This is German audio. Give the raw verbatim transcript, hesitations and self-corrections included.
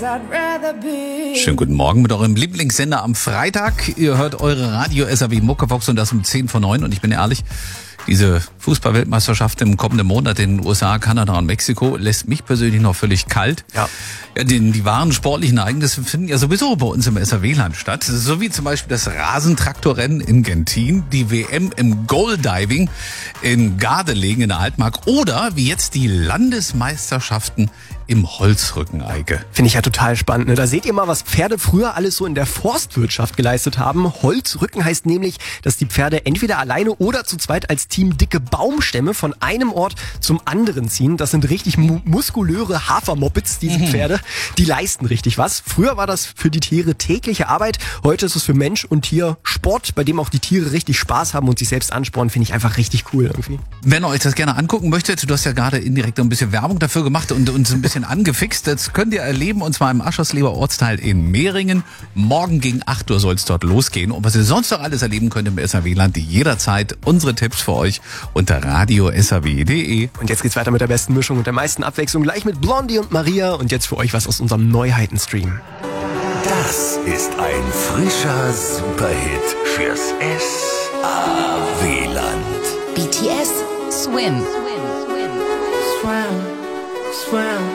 Schönen guten Morgen mit eurem Lieblingssender am Freitag. Ihr hört eure Radio S R W Muckevox und das um zehn vor neun. Und ich bin ehrlich, diese Fußball-Weltmeisterschaft im kommenden Monat in den U S A, Kanada und Mexiko lässt mich persönlich noch völlig kalt. Ja. Ja, die, die wahren sportlichen Ereignisse finden ja sowieso bei uns im S R W-Land statt. So wie zum Beispiel das Rasentraktorrennen in Gentin, die W M im Goal-Diving in Gardelegen in der Altmark oder wie jetzt die Landesmeisterschaften im Holzrückeneige. Finde ich ja total spannend. Ne? Da seht ihr mal, was Pferde früher alles so in der Forstwirtschaft geleistet haben. Holzrücken heißt nämlich, dass die Pferde entweder alleine oder zu zweit als Team dicke Baumstämme von einem Ort zum anderen ziehen. Das sind richtig mu- muskulöre Hafermoppets, diese mhm. Pferde. Die leisten richtig was. Früher war das für die Tiere tägliche Arbeit. Heute ist es für Mensch und Tier Sport, bei dem auch die Tiere richtig Spaß haben und sich selbst anspornen. Finde ich einfach richtig cool irgendwie. Wenn ihr euch das gerne angucken möchtet, du hast ja gerade indirekt ein bisschen Werbung dafür gemacht und uns ein bisschen angefixt. Das könnt ihr erleben und zwar im Aschersleber Ortsteil in Mehringen. Morgen gegen acht Uhr soll es dort losgehen. Und was ihr sonst noch alles erleben könnt im S R W-Land, jederzeit unsere Tipps für euch unter radio s r w punkt d e. Und jetzt geht's weiter mit der besten Mischung und der meisten Abwechslung. Gleich mit Blondie und Maria und jetzt für euch was aus unserem Neuheiten-Stream. Das ist ein frischer Superhit fürs S R W-Land. B T S Swim. Swim, swim.